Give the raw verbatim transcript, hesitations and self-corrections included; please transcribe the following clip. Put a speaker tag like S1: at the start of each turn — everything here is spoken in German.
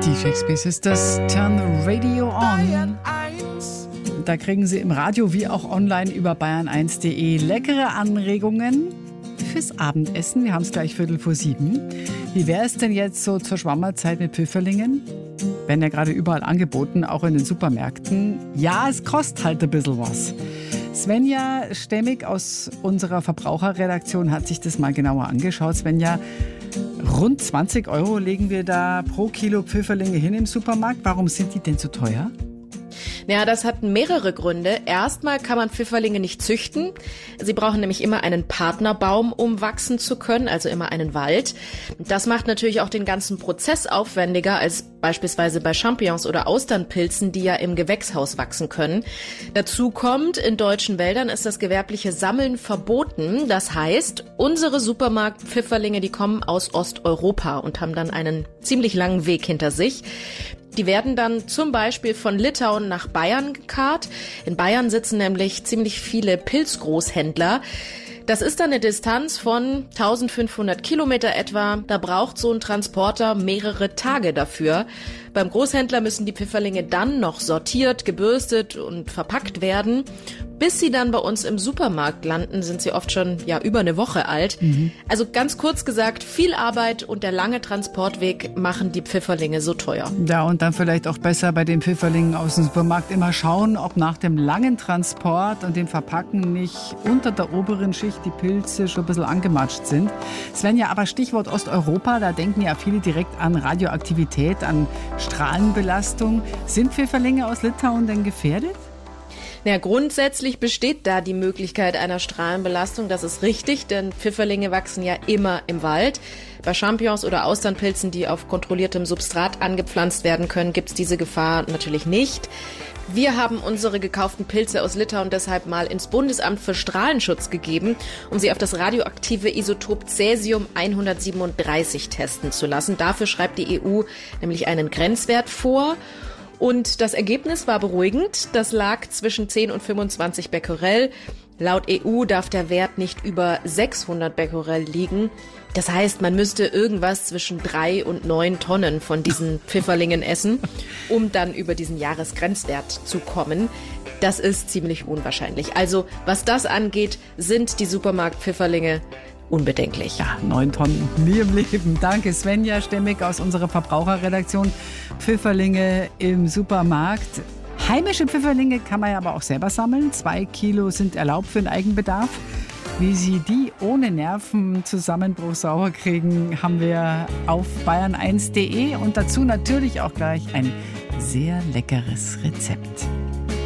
S1: Die Shakespeare Sisters, Turn the Radio On. Da kriegen Sie im Radio wie auch online über bayern eins punkt de leckere Anregungen fürs Abendessen. Wir haben es gleich Viertel vor sieben. Wie wäre es denn jetzt so zur Schwammerzeit mit Pfifferlingen? Werden ja gerade überall angeboten, auch in den Supermärkten. Ja, es kostet halt ein bisschen was. Svenja Stemmig aus unserer Verbraucherredaktion hat sich das mal genauer angeschaut. Svenja, rund zwanzig Euro legen wir da pro Kilo Pfifferlinge hin im Supermarkt. Warum sind die denn so teuer?
S2: Ja, das hat mehrere Gründe. Erstmal kann man Pfifferlinge nicht züchten. Sie brauchen nämlich immer einen Partnerbaum, um wachsen zu können, also immer einen Wald. Das macht natürlich auch den ganzen Prozess aufwendiger als beispielsweise bei Champignons oder Austernpilzen, die ja im Gewächshaus wachsen können. Dazu kommt, in deutschen Wäldern ist das gewerbliche Sammeln verboten. Das heißt, unsere Supermarkt-Pfifferlinge, die kommen aus Osteuropa und haben dann einen ziemlich langen Weg hinter sich. Die werden dann zum Beispiel von Litauen nach Bayern gekarrt. In Bayern sitzen nämlich ziemlich viele Pilzgroßhändler. Das ist dann eine Distanz von eintausendfünfhundert Kilometer etwa. Da braucht so ein Transporter mehrere Tage dafür. Beim Großhändler müssen die Pfifferlinge dann noch sortiert, gebürstet und verpackt werden. Bis sie dann bei uns im Supermarkt landen, sind sie oft schon ja über eine Woche alt. Mhm. Also ganz kurz gesagt, viel Arbeit und der lange Transportweg machen die Pfifferlinge so teuer.
S1: Ja, und dann vielleicht auch besser bei den Pfifferlingen aus dem Supermarkt immer schauen, ob nach dem langen Transport und dem Verpacken nicht unter der oberen Schicht die Pilze schon ein bisschen angematscht sind. Svenja, aber Stichwort Osteuropa, da denken ja viele direkt an Radioaktivität, an Strahlenbelastung. Sind Pfifferlinge aus Litauen denn gefährdet?
S2: Ja, grundsätzlich besteht da die Möglichkeit einer Strahlenbelastung. Das ist richtig, denn Pfifferlinge wachsen ja immer im Wald. Bei Champignons oder Austernpilzen, die auf kontrolliertem Substrat angepflanzt werden können, gibt es diese Gefahr natürlich nicht. Wir haben unsere gekauften Pilze aus Litauen deshalb mal ins Bundesamt für Strahlenschutz gegeben, um sie auf das radioaktive Isotop Cäsium hundertsiebenunddreißig testen zu lassen. Dafür schreibt die E U nämlich einen Grenzwert vor. Und das Ergebnis war beruhigend. Das lag zwischen zehn und fünfundzwanzig Becquerel. Laut E U darf der Wert nicht über sechshundert Becquerel liegen. Das heißt, man müsste irgendwas zwischen drei und neun Tonnen von diesen Pfifferlingen essen, um dann über diesen Jahresgrenzwert zu kommen. Das ist ziemlich unwahrscheinlich. Also, was das angeht, sind die Supermarkt-Pfifferlinge unbedenklich.
S1: Ja, neun Tonnen, nie im Leben. Danke, Svenja Stemmig aus unserer Verbraucherredaktion. Pfifferlinge im Supermarkt. Heimische Pfifferlinge kann man ja aber auch selber sammeln. Zwei Kilo sind erlaubt für den Eigenbedarf. Wie Sie die ohne Nervenzusammenbruch sauber kriegen, haben wir auf bayern eins punkt de und dazu natürlich auch gleich ein sehr leckeres Rezept.